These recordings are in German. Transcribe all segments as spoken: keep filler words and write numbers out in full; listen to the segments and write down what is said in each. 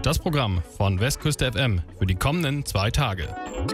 Das Programm von Westküste F M für die kommenden zwei Tage.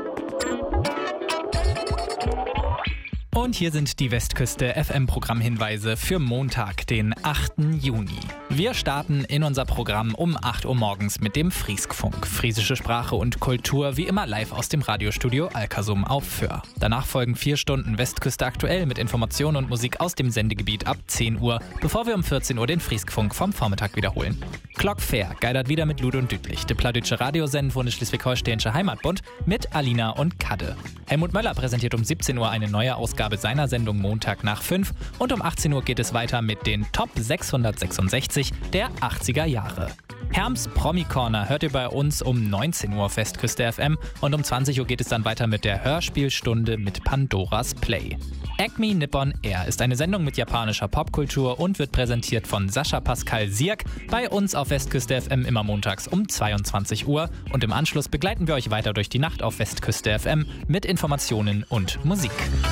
Und hier sind die Westküste F M-Programmhinweise für Montag, den achten Juni. Wir starten in unser Programm um acht Uhr morgens mit dem Frieskfunk. Friesische Sprache und Kultur wie immer live aus dem Radiostudio Alkersum auf Föhr. Danach folgen vier Stunden Westküste aktuell mit Informationen und Musik aus dem Sendegebiet ab zehn Uhr, bevor wir um vierzehn Uhr den Frieskfunk vom Vormittag wiederholen. Clock Fair geidert wieder mit Lud und Düdlich, der plattdeutsche Radiosend von der Schleswig-Holsteinische Heimatbund mit Alina und Kadde. Helmut Möller präsentiert um siebzehn Uhr eine neue Ausgabe seiner Sendung Montag nach fünf und um achtzehn Uhr geht es weiter mit den Top sechshundertsechsundsechzig der achtziger Jahre. Herms Promi Corner hört ihr bei uns um neunzehn Uhr Westküste F M und um zwanzig Uhr geht es dann weiter mit der Hörspielstunde mit Pandoras Play. Acme Nippon Air ist eine Sendung mit japanischer Popkultur und wird präsentiert von Sascha Pascal Sierk bei uns auf Westküste F M immer montags um zweiundzwanzig Uhr und im Anschluss begleiten wir euch weiter durch die Nacht auf Westküste F M mit Informationen und Musik.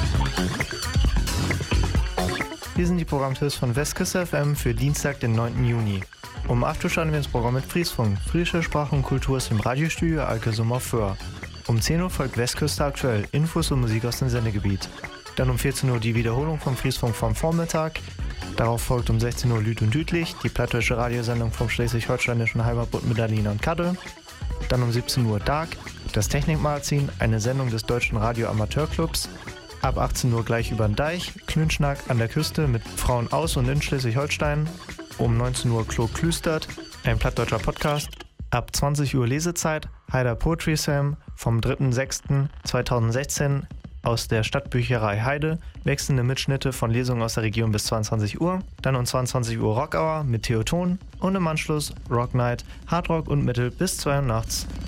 Hier sind die Programmtipps von Westküste F M für Dienstag, den neunten Juni. Um acht Uhr starten wir ins Programm mit Friesfunk. Friesische Sprache und Kultur aus dem Radiostudio Alkersum auf Föhr. Um zehn Uhr folgt Westküste aktuell, Infos und Musik aus dem Sendegebiet. Dann um vierzehn Uhr die Wiederholung vom Friesfunk vom Vormittag. Darauf folgt um sechzehn Uhr Lüd und Düdlich, die plattdeutsche Radiosendung vom Schleswig-Holsteinischen Heimatbund mit Alina und Kadde. Dann um siebzehn Uhr Dark, das Technikmagazin, eine Sendung des Deutschen Radio-Amateurclubs. Ab achtzehn Uhr gleich über den Deich, Klünschnack an der Küste mit Frauen aus und in Schleswig-Holstein. Um neunzehn Uhr Klo Klüstert, ein plattdeutscher Podcast. Ab zwanzig Uhr Lesezeit, Haider Poetry Slam vom dritter sechster zweitausendsechzehn aus der Stadtbücherei Heide. Wechselnde Mitschnitte von Lesungen aus der Region bis zweiundzwanzig Uhr. Dann um zweiundzwanzig Uhr Rock Hour mit Theoton und im Anschluss Rock Night, Hardrock und Metal bis zwei Uhr nachts.